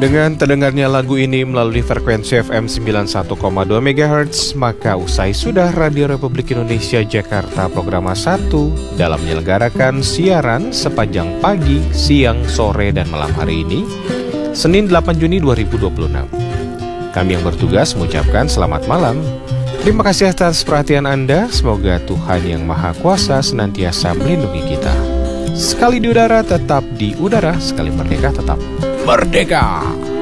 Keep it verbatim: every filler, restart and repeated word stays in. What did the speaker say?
Dengan terdengarnya lagu ini melalui frekuensi F M sembilan puluh satu koma dua megahertz, maka usai sudah Radio Republik Indonesia Jakarta Program satu dalam menyelenggarakan siaran sepanjang pagi, siang, sore, dan malam hari ini, Senin delapan Juni dua ribu dua puluh enam. Kami yang bertugas mengucapkan selamat malam. Terima kasih atas perhatian Anda. Semoga Tuhan Yang Maha Kuasa senantiasa melindungi kita. Sekali di udara tetap di udara, sekali merdeka tetap merdeka.